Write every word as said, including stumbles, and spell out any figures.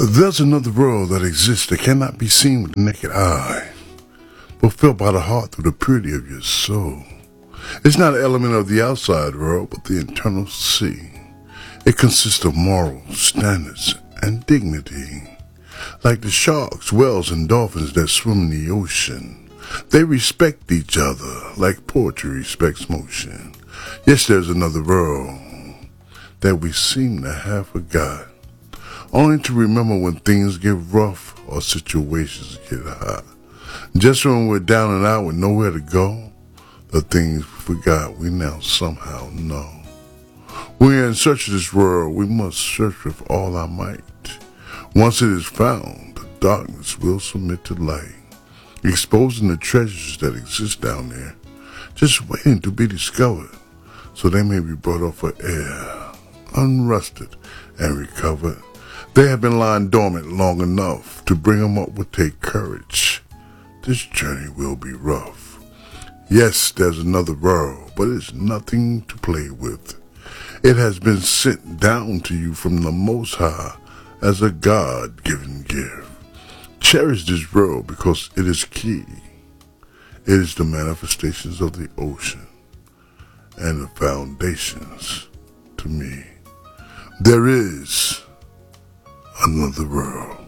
There's another world that exists that cannot be seen with the naked eye, but felt by the heart through the purity of your soul. It's not an element of the outside world, but the internal sea. It consists of morals, standards, and dignity. Like the sharks, whales, and dolphins that swim in the ocean, they respect each other like poetry respects motion. Yes, there's another world that we seem to have forgot, only to remember when things get rough or situations get hot. Just when we're down and out with nowhere to go, the things we forgot we now somehow know. We're in search of this world, we must search with all our might. Once it is found, the darkness will submit to light, exposing the treasures that exist down there, just waiting to be discovered, so they may be brought up for air, unrusted and recovered. They have been lying dormant long enough. To bring them up will take courage. This journey will be rough. Yes, there's another world, but it's nothing to play with. It has been sent down to you from the Most High as a God-given gift. Cherish this world because it is key. It is the manifestations of the ocean and the foundations to me. There is another world.